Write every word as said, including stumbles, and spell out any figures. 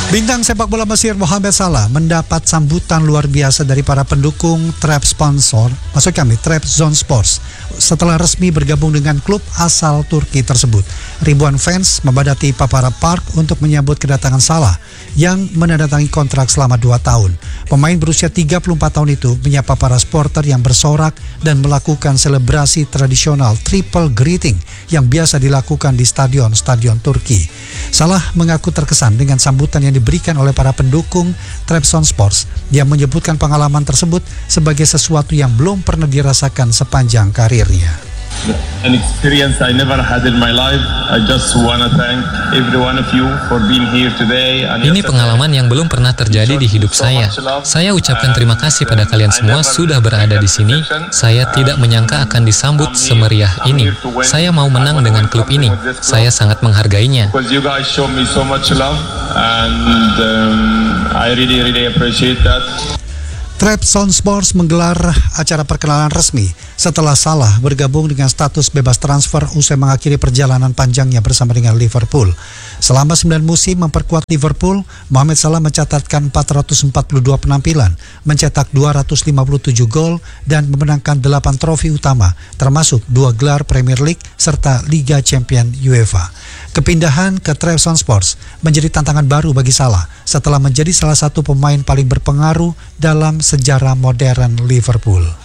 Bintang sepak bola Mesir Mohamed Salah mendapat sambutan luar biasa dari para pendukung Trap sponsor, maksud kami Trabzon Sports, setelah resmi bergabung dengan klub asal Turki tersebut. Ribuan fans membadati Papara Park untuk menyambut kedatangan Salah yang menandatangani kontrak selama dua tahun. Pemain berusia tiga puluh empat tahun itu menyapa para supporter yang bersorak dan melakukan selebrasi tradisional triple greeting yang biasa dilakukan di stadion-stadion Turki. Salah mengaku terkesan dengan sambutan yang diberikan oleh para pendukung Trabzon Sports. Dia menyebutkan pengalaman tersebut sebagai sesuatu yang belum pernah dirasakan sepanjang karirnya. An experience I never had in my life. I just wanna thank every one of you for being here today. Ini pengalaman yang belum pernah terjadi di hidup saya. Saya ucapkan terima kasih pada kalian semua sudah berada di sini. Saya tidak menyangka akan disambut semeriah ini. Saya mau menang dengan klub ini. Saya sangat menghargainya. Because you guys show me so much love and um, I really really appreciate that. Trabzon Sports menggelar acara perkenalan resmi setelah Salah bergabung dengan status bebas transfer usai mengakhiri perjalanan panjangnya bersama dengan Liverpool. Selama sembilan musim memperkuat Liverpool, Mohamed Salah mencatatkan empat ratus empat puluh dua penampilan, mencetak dua ratus lima puluh tujuh gol dan memenangkan delapan trofi utama, termasuk dua gelar Premier League serta Liga Champion UEFA. Kepindahan ke Trabzon Sports menjadi tantangan baru bagi Salah setelah menjadi salah satu pemain paling berpengaruh dalam sejarah modern Liverpool.